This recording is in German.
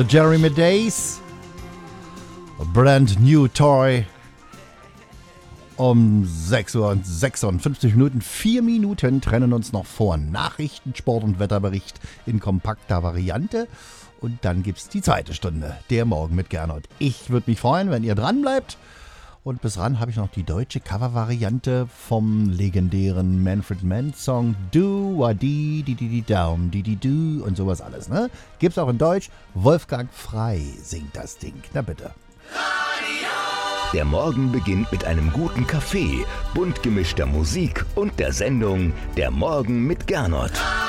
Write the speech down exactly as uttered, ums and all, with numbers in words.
The Jeremy Days, A Brand New Toy. Um sechs Uhr und sechsundfünfzig Minuten, vier Minuten trennen uns noch vor Nachrichten, Sport und Wetterbericht in kompakter Variante. Und dann gibt's die zweite Stunde, der Morgen mit Gernot. Ich würde mich freuen, wenn ihr dran bleibt. Und bis ran habe ich noch die deutsche Covervariante vom legendären Manfred Mann Song Do Wa Di Di Di Di Down Di Di Do und sowas alles, ne? Gibt's auch in Deutsch. Wolfgang Frei singt das Ding. Na bitte. Der Morgen beginnt mit einem guten Kaffee, bunt gemischter Musik und der Sendung Der Morgen mit Gernot.